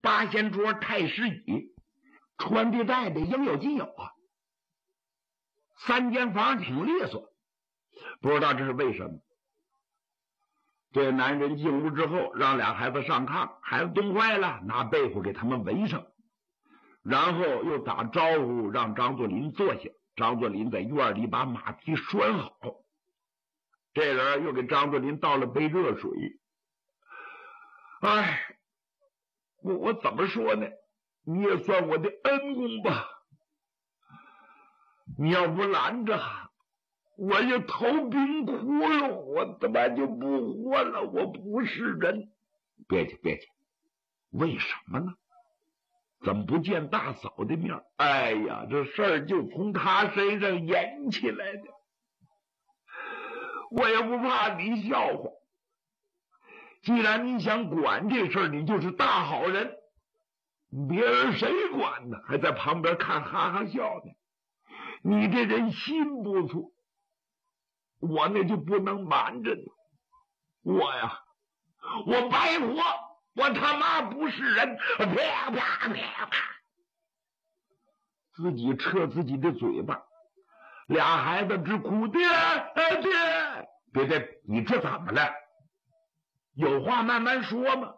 八仙桌、太师椅，穿的戴的应有尽有啊。3间房挺利索，不知道这是为什么。这男人进屋之后，让俩孩子上炕，孩子冻坏了，拿被子给他们围上，然后又打招呼让张作霖坐下。张作霖在院里把马匹拴好，这人又给张作霖倒了杯热水。哎，我怎么说呢？你也算我的恩公吧。你要不拦着，我也投冰窟窿，我他妈就不活了，我不是人。别去，为什么呢？怎么不见大嫂的面？哎呀，这事儿就从他身上引起来的。我也不怕你笑话，既然你想管这事儿，你就是大好人，别人谁管呢？还在旁边看哈哈笑呢。你这人心不错，我那就不能瞒着你。我呀，我白活，我他妈不是人！啪啪啪啪，自己撤自己的嘴巴。俩孩子直哭，爹，爹，别，你这怎么了？有话慢慢说嘛。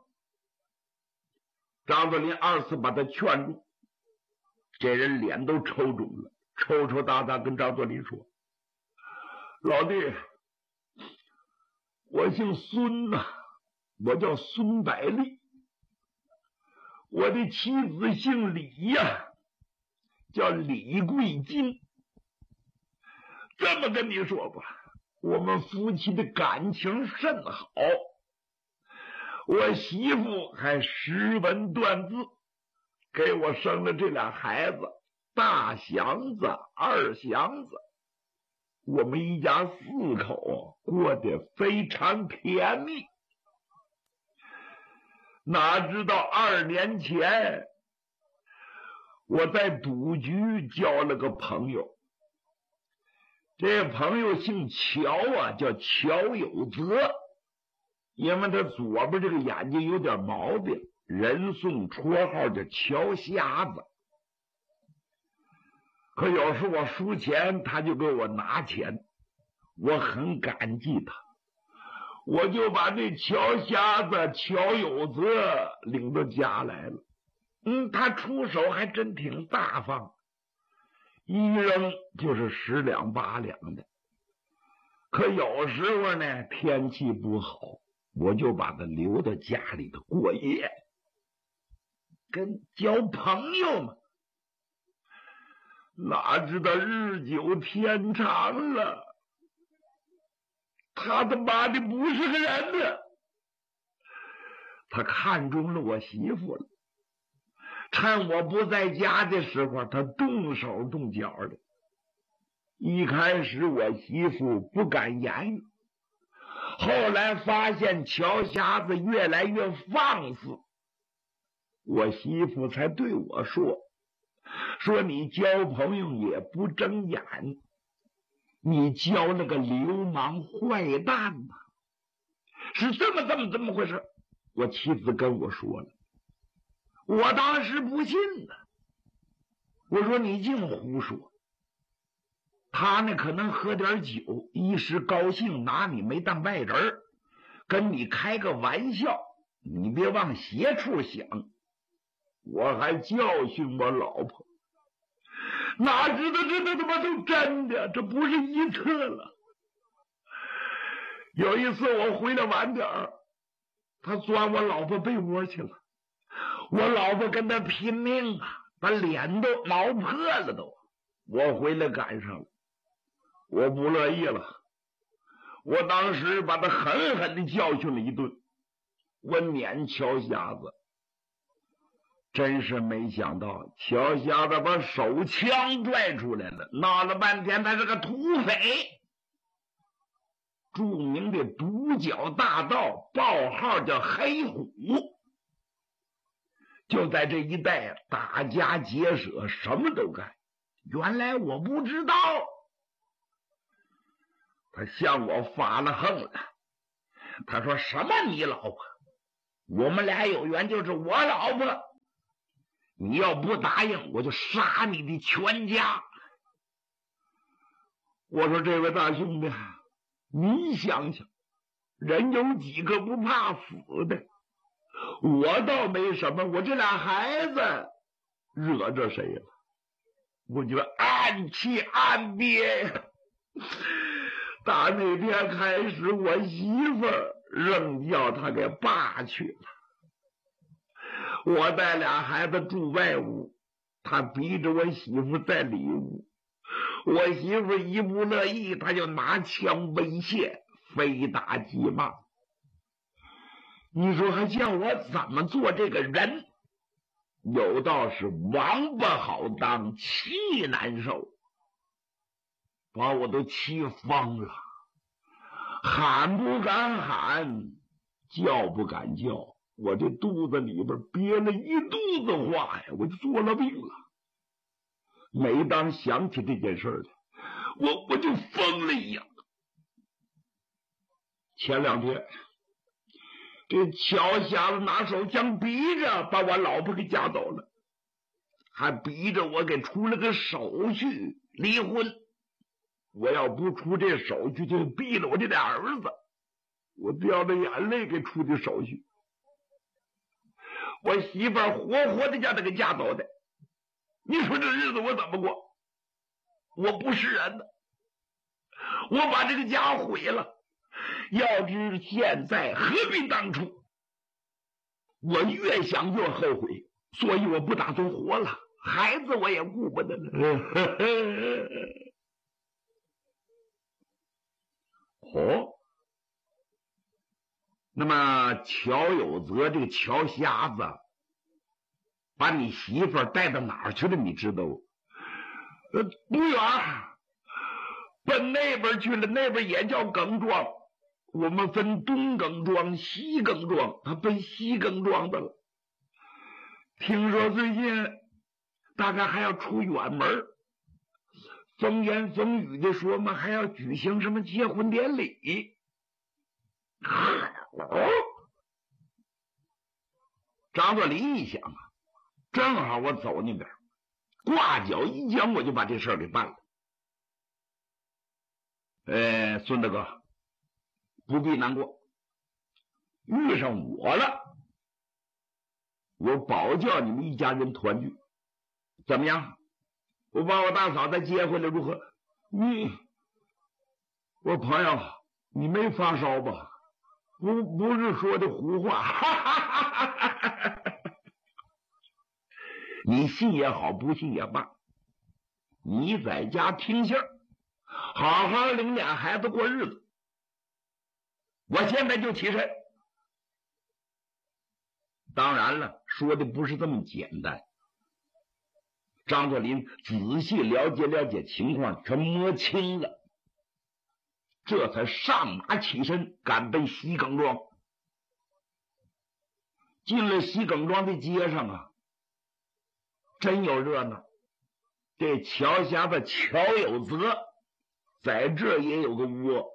张作霖2次把他劝住，这人脸都抽肿了，抽抽搭搭跟张作霖说：“老弟，我姓孙呐，我叫孙百利，我的妻子姓李呀，叫李桂金。这么跟你说吧，我们夫妻的感情甚好，我媳妇还识文断字，给我生了这俩孩子，大祥子、二祥子。我们一家4口过得非常甜蜜。哪知道2年前，我在赌局交了个朋友，这朋友姓乔啊，叫乔有泽，因为他左边这个眼睛有点毛病，人送绰号叫乔瞎子。可有时我输钱，他就给我拿钱，我很感激他，我就把这乔瞎子、乔有泽领到家来了。他出手还真挺大方，一扔就是10两8两的。可有时候呢，天气不好，我就把他留到家里头过夜，跟交朋友嘛。哪知道日久天长了，他他妈的不是个人呢。他看中了我媳妇了，趁我不在家的时候，他动手动脚的。一开始我媳妇不敢言语，后来发现乔瞎子越来越放肆，我媳妇才对我说你交朋友也不睁眼，你交了个流氓坏蛋吧。是这么回事。我妻子跟我说了，我当时不信呢。我说你净胡说，他呢可能喝点酒，一时高兴拿你没当外人，跟你开个玩笑，你别往邪处想。我还教训我老婆，哪知道这他妈都真的，这不是一次了。有一次我回来晚点儿，他钻我老婆被窝去了，我老婆跟他拼命啊，把脸都挠破了都。我回来赶上了，我不乐意了，我当时把他狠狠的教训了一顿。我撵乔瞎子，真是没想到乔瞎子把手枪拽出来了，闹了半天他是个土匪，著名的独角大盗，报号叫黑虎，就在这一带打家劫舍，什么都干。原来我不知道，他向我发了横了。他说什么你老婆，我们俩有缘，就是我老婆， 你要不答应，我就杀你的全家。我说这位大兄弟，你想想，人有几个不怕死的？我倒没什么，我这俩孩子惹着谁了？我就暗气暗憋呀。打那天开始，我媳妇仍叫他给罢去了。我带俩孩子住外屋，他逼着我媳妇在里屋。我媳妇一不乐意，他就拿枪威胁，非打即骂。你说还叫我怎么做这个人？有道是王八好当，气难受，把我都气疯了，喊不敢喊，叫不敢叫，我这肚子里边憋了一肚子话呀，我就做了病了。每当想起这件事来，我就疯了一样。前2天，这乔瞎子拿手枪逼着把我老婆给夹走了，还逼着我给出了个手续离婚。我要不出这手续，就逼了我这俩儿子。我掉着眼泪给出的手续。我媳妇活活的叫他给夹走的。你说这日子我怎么过？我不是人呢，我把这个家毁了。要知现在何必当初？我越想越后悔，所以我不打算活了，孩子我也顾不得了。哦，那么乔有泽这个乔瞎子把你媳妇带到哪儿去了？你知道？不远，奔那边去了，那边也叫耿庄。我们分东耿庄、西耿庄，他奔西耿庄的了。听说最近大概还要出远门，风言风语的说嘛，还要举行什么结婚典礼。张作霖一想啊，正好我走那边，挂脚一讲，我就把这事儿给办了。孙大哥，不必难过，遇上我了，我保教你们一家人团聚。怎么样？我把我大嫂再接回来如何？我朋友，你没发烧吧？不是说的胡话。你信也好，不信也罢，你在家听信儿，好好领俩孩子过日子。我现在就起身。当然了，说的不是这么简单。张作霖仔细了解情况，全摸清了，这才上马起身，赶奔西耿庄。进了西耿庄的街上啊，真有热闹。这乔瞎子乔有泽在这也有个窝，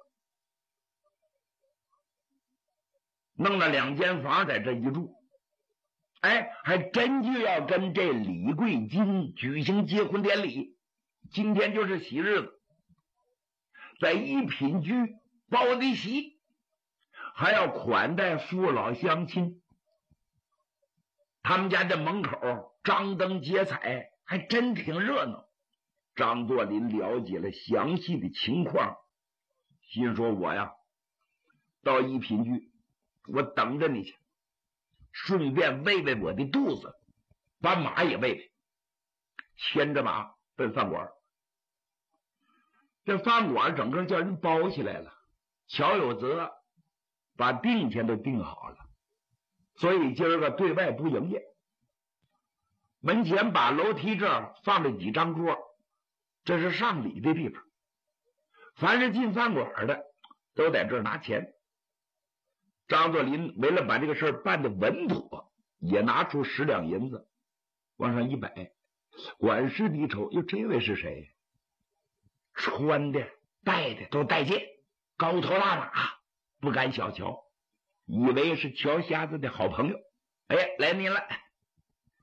弄了2间房在这一住。还真就要跟这李桂金举行结婚典礼。今天就是喜日子，在一品居包的席，还要款待父老乡亲。他们家这门口张灯结彩，还真挺热闹。张作霖了解了详细的情况，心说我呀，到一品居，我等着你去，顺便喂喂我的肚子，把马也喂喂，牵着马奔饭馆。这饭馆整个叫人包起来了，乔有泽把定钱都定好了，所以今儿个对外不营业。门前把楼梯这儿放了几张桌，这是上礼的地方。凡是进饭馆的都在这儿拿钱。张作霖为了把这个事儿办得稳妥，也拿出10两银子往上一摆。管事的一瞅，哟，这位是谁？穿的戴的都带戒，高头大马，不敢小瞧，以为是乔瞎子的好朋友。来您了。